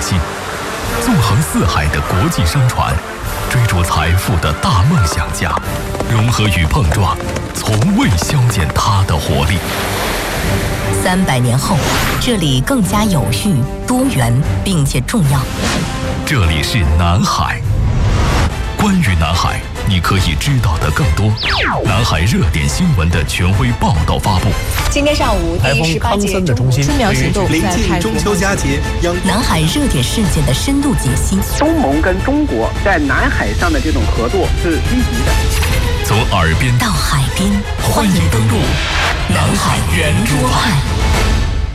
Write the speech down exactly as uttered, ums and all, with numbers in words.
心。纵横四海的国际商船，追逐财富的大梦想家，融合与碰撞，从未消减它的活力。 三百年后，这里更加有序、多元，并且重要。 这里是南海。关于南海，你可以知道的更多。南海热点新闻的权威报道发布。 今天上午，第十八届春苗行动临近中秋佳节， 南海热点事件的深度解析。 东盟跟中国在南海上的这种合作是积极的。 从耳边到海边， 欢迎登陆南海圆桌派。